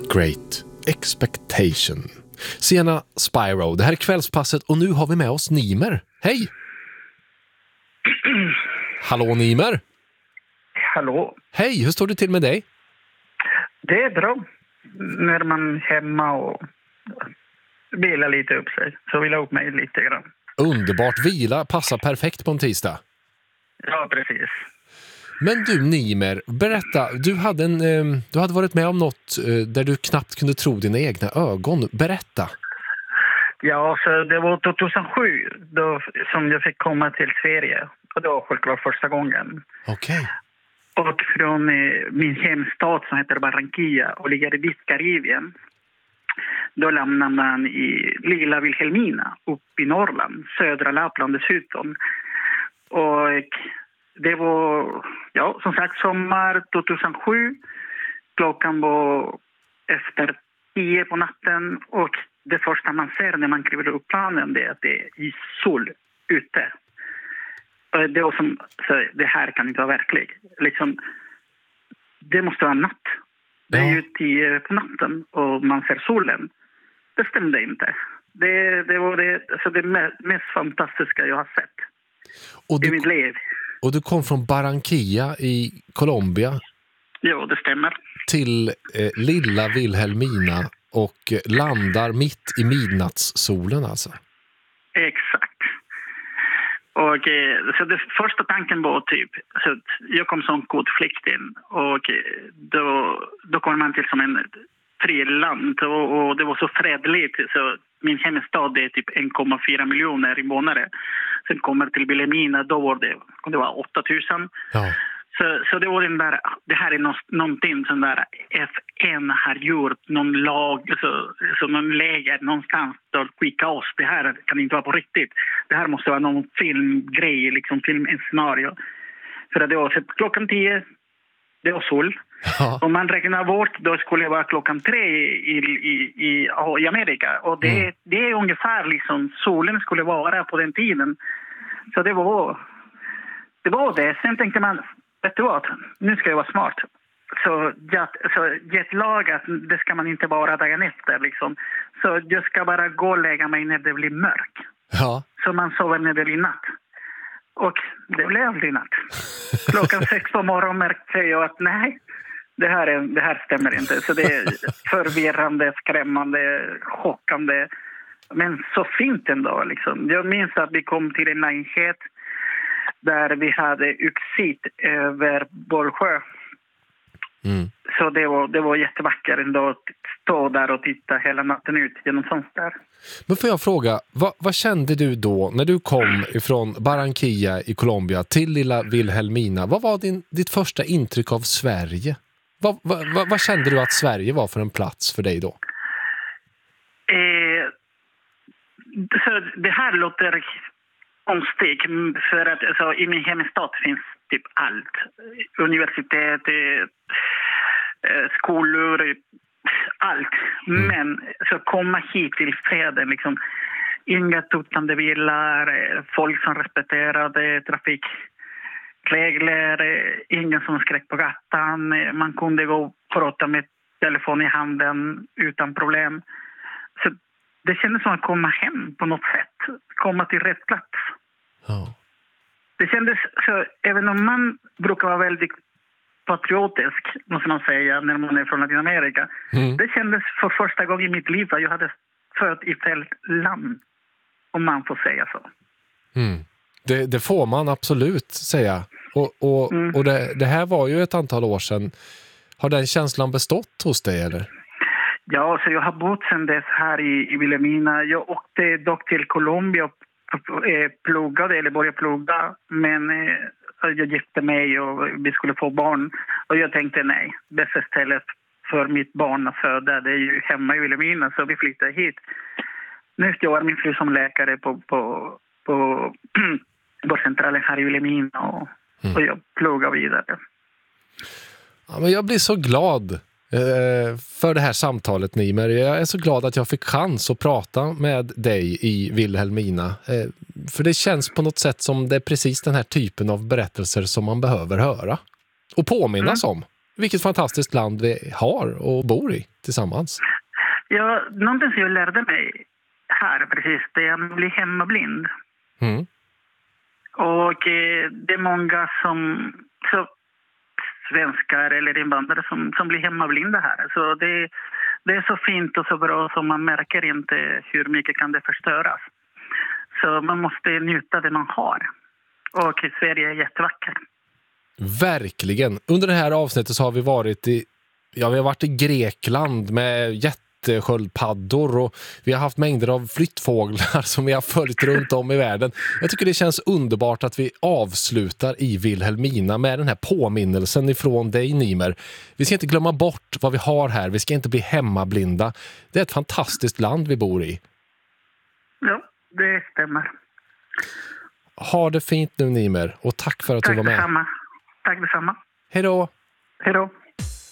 Great Expectation. Sena Spyro, det här är kvällspasset och nu har vi med oss Nimer. Hej! Hallå Nimer! Hallå. Hej, hur står det till med dig? Det är bra. När man är hemma och vilar lite upp sig. Så vill jag upp mig lite grann. Underbart, vila passar perfekt på en tisdag. Ja, precis. Men du Nimer, berätta, du hade varit med om något där du knappt kunde tro dina egna ögon. Berätta. Ja, så det var 2007 då, som jag fick komma till Sverige. Och det var självklart första gången. Okej. Och från min hemstad som heter Barranquilla och ligger i Karibien. Då lämnar man i lilla Vilhelmina upp i Norrland, södra Lappland dessutom. Och det var, ja, som sagt, sommar 2007. Klockan var efter 10 på natten och det första man ser när man kliver upp planen är att det är sol ute. Och det var som, så det här kan inte vara verkligt. Liksom, det måste vara natt. Det är ju 10 på natten och man ser solen. Det stämde inte. Det var det mest fantastiska jag har sett i mitt liv. Och du kom från Barranquilla i Colombia. Ja, det stämmer. Till lilla Vilhelmina och landar mitt i midnattssolen alltså. Exakt. Och så det första tanken var typ, så jag kom som kvotflykting och då kom man till som en friland och det var så fredligt så min hemstad är typ 1,4 miljoner invånare. Sen kommer till Vilhelmina, då var det var 8000. Ja. Så det var den där, det här är någonting som där FN har gjort, någon lag, så någon läger någonstans då skicka oss. Det här kan inte vara på riktigt. Det här måste vara någon filmgrej, liksom en scenario. För det var så klockan 10, det var sol. Ja. Om man räknar bort, då skulle det vara klockan 3 i Amerika. Och det är ungefär liksom solen skulle vara på den tiden. Så det var det. Sen tänkte man, vet du vad, nu ska jag vara smart. Så jetlagat, det ska man inte vara dagen efter liksom. Så jag ska bara gå och lägga mig när det blir mörk. Ja. Så man sover när det blir natt. Och det blev aldrig natt. Klockan 6 på morgonen märkte jag att nej, det här stämmer inte. Så det är förvirrande, skrämmande, chockande. Men så fint ändå liksom. Jag minns att vi kom till en lägenhet där vi hade utsikt över Bollsjö. Mm. Så det var jättevackert ändå att stå där och titta hela natten ut genom fönster. Men får jag fråga, vad kände du då när du kom ifrån Barranquilla i Colombia till lilla Vilhelmina? Vad var ditt första intryck av Sverige? Vad kände du att Sverige var för en plats för dig då? Så det här låter konstigt för att alltså, i min hemstad finns typ allt. Universitet, skolor, allt. Men så komma hit till freden liksom. Inga tutande bilar, folk som respekterade trafikregler, ingen som skrek på gatan. Man kunde gå och prata med telefon i handen utan problem. Så det kändes som att komma hem på något sätt. Komma till rätt plats. Oh. Det kändes så, även om man brukar vara väldigt patriotisk, måste man säga, när man är från Latinamerika. Det kändes för första gången i mitt liv att jag hade fött i fel land, om man får säga så. Det får man absolut säga. Och det här var ju ett antal år sedan. Har den känslan bestått hos dig, eller? Ja, så jag har bott sedan dess här i Vilhelmina. Jag åkte dock till Colombia och började plugga, men jag gifte mig och vi skulle få barn. Och jag tänkte nej, bästa stället för mitt barn att föda, det är ju hemma i Vilhelmina, så vi flyttade hit. Nu jobbar min fru som läkare på vårdcentralen här i Vilhelmina och jag pluggar vidare. Ja, men jag blir så glad för det här samtalet, Nimer. Jag är så glad att jag fick chans att prata med dig i Vilhelmina. För det känns på något sätt som det är precis den här typen av berättelser som man behöver höra. Och påminnas om. vilket fantastiskt land vi har och bor i tillsammans. Ja, någonting som jag lärde mig här precis, det är att bli hemmablind. Mm. Och det är många svenskar eller invandrare som blir hemmablinda här. Så det är så fint och så bra så man märker inte hur mycket kan det förstöras. Så man måste njuta det man har. Och Sverige är jättevacker. Verkligen. Under det här avsnittet så har vi varit vi har varit i Grekland med jättesköldpaddor och vi har haft mängder av flyttfåglar som vi har följt runt om i världen. Jag tycker det känns underbart att vi avslutar i Vilhelmina med den här påminnelsen ifrån dig, Nimer. Vi ska inte glömma bort vad vi har här. Vi ska inte bli hemmablinda. Det är ett fantastiskt land vi bor i. Ja, det stämmer. Ha det fint nu, Nimer, och tack för att du var med. Tack detsamma. Hej då! Hej då!